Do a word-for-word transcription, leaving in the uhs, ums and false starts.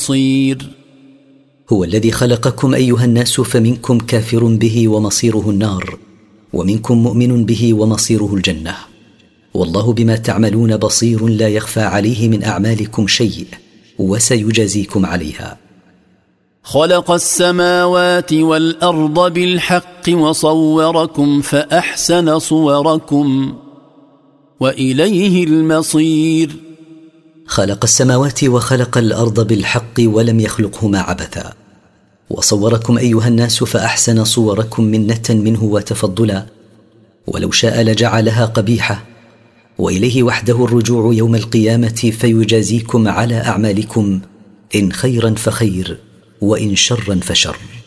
بصير. هو الذي خلقكم أيها الناس، فمنكم كافر به ومصيره النار، ومنكم مؤمن به ومصيره الجنة. والله بما تعملون بصير، لا يخفى عليه من أعمالكم شيء، وسيجازيكم عليها. خلق السماوات والأرض بالحق وصوركم فأحسن صوركم وإليه المصير. خلق السماوات وخلق الأرض بالحق ولم يخلقهما عبثا، وصوركم أيها الناس فأحسن صوركم منة منه وتفضلا، ولو شاء لجعلها قبيحة، وإليه وحده الرجوع يوم القيامة فيجازيكم على أعمالكم، إن خيرا فخير وإن شرا فشر.